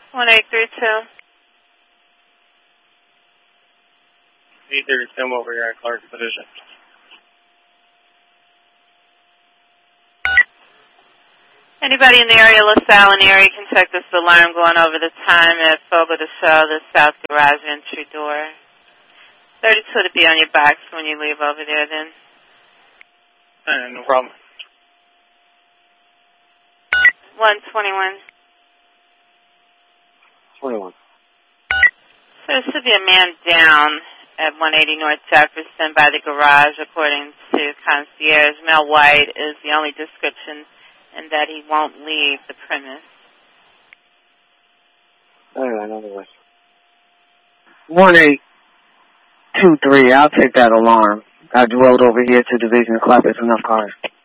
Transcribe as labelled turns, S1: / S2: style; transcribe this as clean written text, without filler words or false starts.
S1: 1832.
S2: 832 over here at Clark Division.
S1: Anybody in the area, LaSalle in the area, can check this alarm going over the time at Fogo de Chão, the south garage entry door. 32 to be on your box when you leave over there then.
S2: No problem.
S1: 121.
S3: 21.
S1: So there should be a man down at 180 North Jefferson by the garage, according to concierge. Mel White is the only description, and that he won't leave the premise.
S3: All right, another way. 1823, I'll take that alarm. I drove over here to Division Club. It's enough cars.